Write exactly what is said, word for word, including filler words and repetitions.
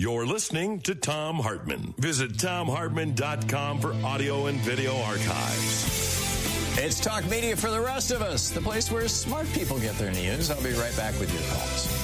You're listening to Thom Hartmann. Visit Thom Hartmann dot com for audio and video archives. It's Talk Media for the rest of us, the place where smart people get their news. I'll be right back with your calls.